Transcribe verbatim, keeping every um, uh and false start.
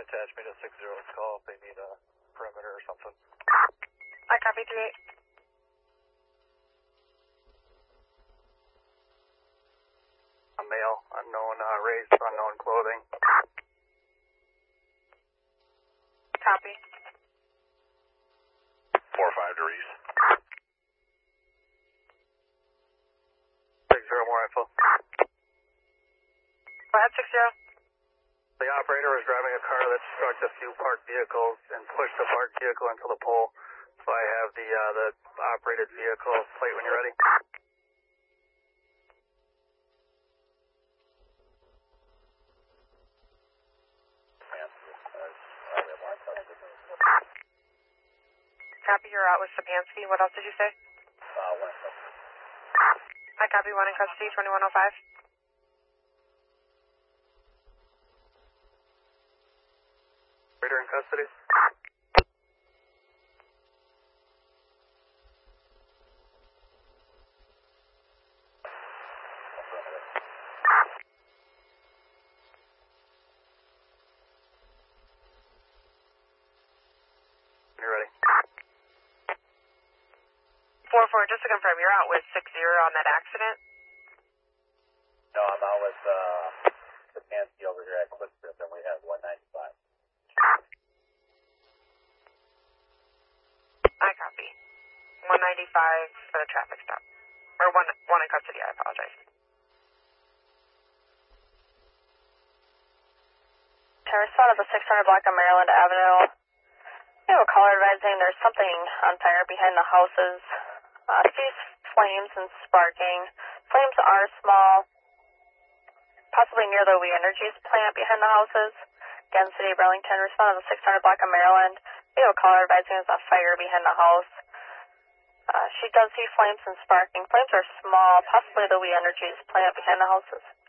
attach me to six zero call if they need a perimeter or something. I copy three eight. A male, unknown uh, race, unknown clothing. Copy. Four five to Reese. six zero more info. Go ahead, six zero. The operator was driving a car that struck a few parked vehicles and pushed the parked vehicle into the pole. So I have the uh, the operated vehicle plate when you're ready. Copy, you're out with Sapansky. What else did you say? Uh, one. I copy, one in custody, twenty-one oh five. Operator in custody. When you're ready. four four, just to confirm, you're out with six zero on that accident? No, I'm out with uh, the Pansy over here at Quick Trip, and we have one ninety-five. I copy. one ninety-five for the traffic stop. Or one, one in custody, I apologize. To respond to the six hundred block of Maryland Avenue, we have a caller advising there's something on fire behind the houses. Uh, sees flames and sparking. Flames are small, possibly near the We Energies plant behind the houses. Again, City of Burlington, respond to the six hundred block of Maryland. We have a caller advising there's a fire behind the house. Uh, she does see flames and sparking. Flames are small, possibly the We Energies plant behind the houses.